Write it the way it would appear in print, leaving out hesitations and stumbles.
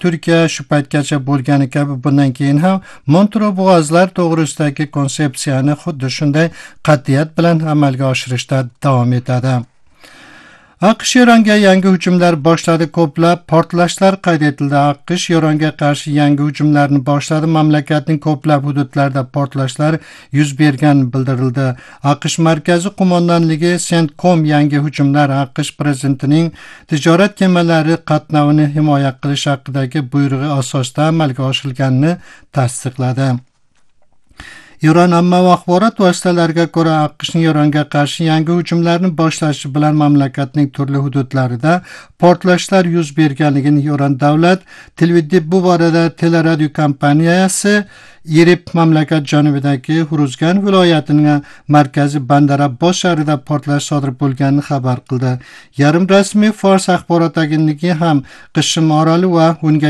Turkiya shu paytgacha bo'lgani kabi bundan keyin ham Montreux bo'g'ozlar to'g'risidagi konsepsiyani xuddi shunday qat'iyat bilan amalga oshirishda davom etadi. AQSh Eronga yangi hujumlar boshladi. Ko'plab portlashlar qayd etildi. AQSh Eronga qarshi yangi hujumlarni boshladi. Mamlakatning ko'plab hududlarida portlashlar yuz bergani bildirildi. AQSh markaziy qo'mondonligi CENTCOM yangi hujumlar AQSh prezidentining tijorat kemalari qatnovini himoya qilish haqidagi buyrug'i asosida amalga oshirilganini tasdiqladi. Eron ommaviy axborot vositalariga ko'ra, AQShning Eronga qarshi yangi hujumlarni boshlashi bilan mamlakatning turli hududlarida portlashlar yuz berganligini Eron davlat televideniye bu borada teleradio kompaniyasi Irib mamlakat janubidagi Xuruzgan viloyatining markaziy Bandar Abbos shahrida portlash sodir bo'lganini xabar qildi. Yarim rasmiy Fors axborot agentligi ham Qishim oroli va unga